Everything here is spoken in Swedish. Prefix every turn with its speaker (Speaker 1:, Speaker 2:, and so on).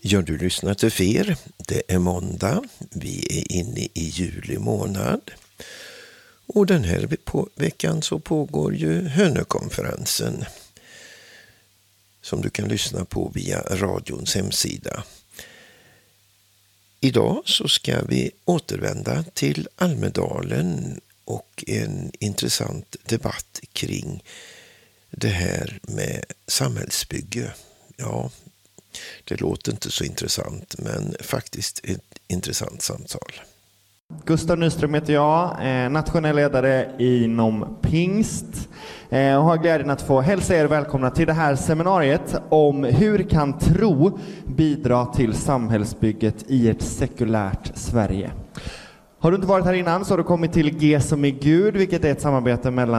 Speaker 1: Ja, du lyssnar till FER. Det är måndag. Vi är inne i juli månad. Och den här veckan så pågår ju Hönökonferensen som du kan lyssna på via radions hemsida. Idag så ska vi återvända till Almedalen och en intressant debatt kring det här med samhällsbygge. Ja, det låter inte så intressant, men faktiskt ett intressant samtal.
Speaker 2: Gustav Nyström heter jag, nationell ledare inom Pingst och har glädjen att få hälsa er välkomna till det här seminariet om hur kan tro bidra till samhällsbygget i ett sekulärt Sverige. Har du inte varit här innan så har du kommit till G som i Gud, vilket är ett samarbete mellan